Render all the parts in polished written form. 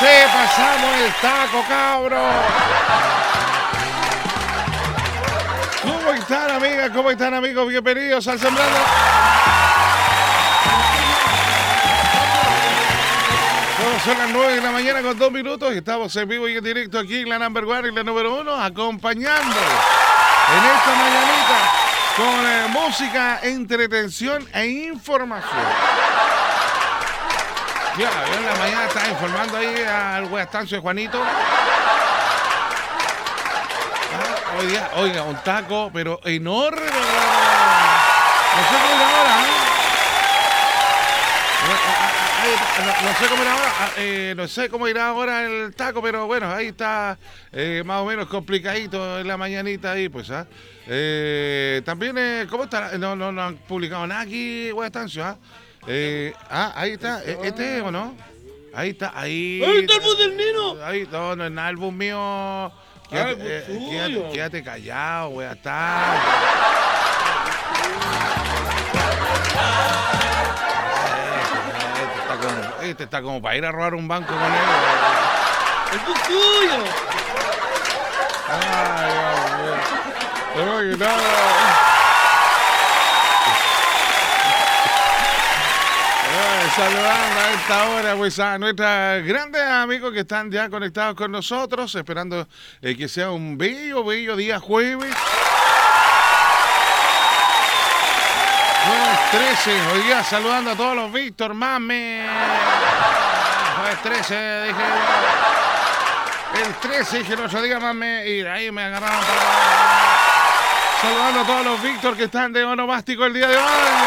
Se pasamos el taco, cabros. ¿Cómo están, amigas? ¿Cómo están, amigos? Bienvenidos al Sembrando. Son las 9 de la mañana con 2 minutos y estamos en vivo y en directo aquí en la Number One y la número 1, acompañando en esta mañanita con música, entretención e información. Ya, yo en la mañana estaba informando ahí al Huestancio de Juanito. Hoy día, oiga, un taco, pero enorme. No sé cómo era ahora, no sé cómo irá ahora, no sé cómo irá ahora el taco, pero bueno, ahí está más o menos complicadito en la mañanita ahí, pues, ¿ah? También, ¿cómo está? No han publicado nada aquí, Huestancio, ¿ah? Ahí está, este, ¿o no? Ahí está, ahí. ¡Ahí está el bus del Nino! Ahí, no es nada el bus mío. Quédate callado, wea, está. Este está como para ir a robar un banco con él. ¡El bus tuyo! Ay, Dios mío. Oye, no. Saludando a esta hora pues a nuestros grandes amigos que están ya conectados con nosotros, esperando que sea un bello día jueves. Jueves 13, hoy día saludando a todos los Víctor, mame. Jueves 13, dije. El 13, dije el otro día, mame. Y ahí me agarraron para... Saludando a todos los Víctor que están de onomástico el día de hoy.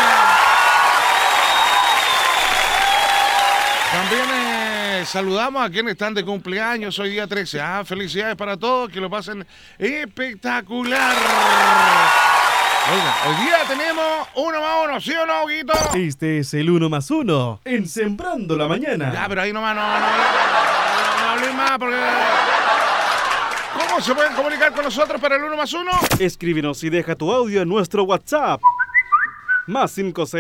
También saludamos a quienes están de cumpleaños hoy día 13. Felicidades para todos, que lo pasen espectacular. Oiga, hoy día tenemos 1 más 1, ¿sí o no, Guito? Este es el 1 más 1 en Sembrando la Mañana. Ya, pero ahí nomás no hablé más porque... ¿Cómo se pueden comunicar con nosotros para el 1 más 1? Escríbenos y deja tu audio en nuestro WhatsApp. Más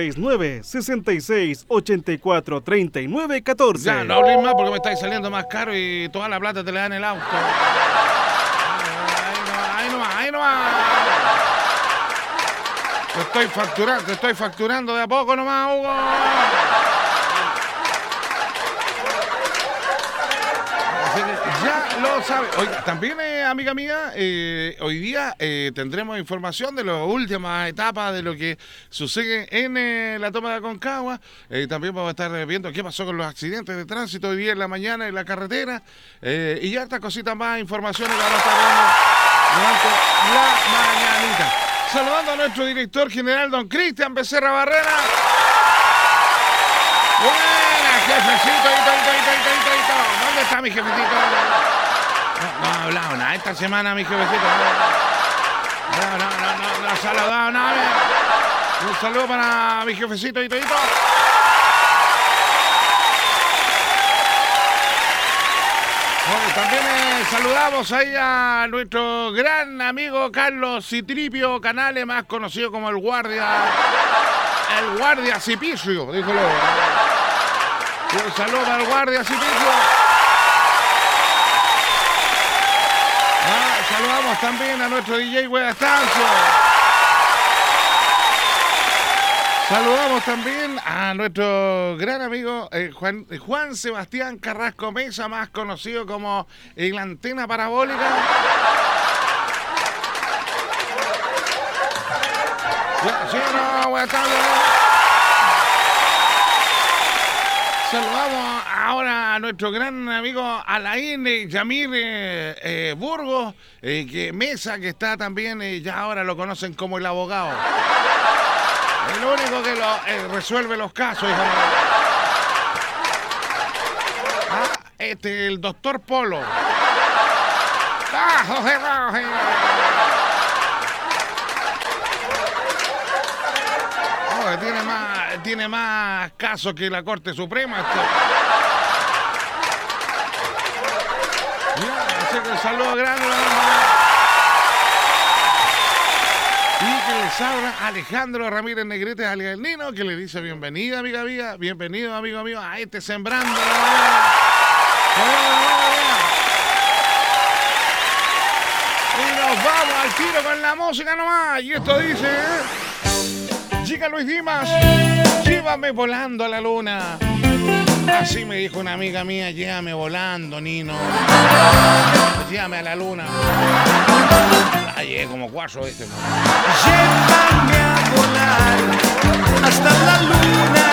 569-66-84-39-14. Ya, no hablé más porque me estáis saliendo más caro y toda la plata te la dan en el auto. Ahí nomás. Te estoy facturando de a poco nomás, Hugo. Así que ya lo sabes. Oiga, también, amiga mía, hoy día tendremos información de las últimas etapas de lo que sucede en la toma de Aconcagua. También vamos a estar viendo qué pasó con los accidentes de tránsito hoy día en la mañana en la carretera. Y ya estas cositas más, informaciones que vamos a estar dando durante la mañanita. Saludando a nuestro director general, don Cristian Becerra Barrera. Buena, jefecito. ¿Dónde está mi jefecito? No ha hablado nada esta semana, mi jefecito. No ha saludado nada. Un saludo para mi jefecito y todito. Bueno, también saludamos ahí a nuestro gran amigo Carlos Citripio Canales, más conocido como el guardia Cipicio, díjolo. Un saludo para el guardia Cipicio. Saludamos también a nuestro DJ Huestancio. Saludamos también a nuestro gran amigo Juan Sebastián Carrasco Mesa, más conocido como la antena parabólica. ¿Sí o no? Buenas tardes. Saludamos ahora a nuestro gran amigo Alain Yamir Burgos, que Mesa, que está también, ya ahora lo conocen como el abogado. El único que resuelve los casos, hijo. El doctor Polo. José Rojas. Tiene más casos que la Corte Suprema. Así que un saludo grande. Y que les habla Alejandro Ramírez Negrete, alias El Nino, que le dice bienvenida, amiga mía, bienvenido, amigo mío, a este Sembrando la Mañana. Y nos vamos al tiro con la música nomás. Y esto dice... Chica Luis Dimas, llévame volando a la luna. Así me dijo una amiga mía, llévame volando, Nino. Llévame a la luna. Llegué como 4 veces. Llévame a volar hasta la luna.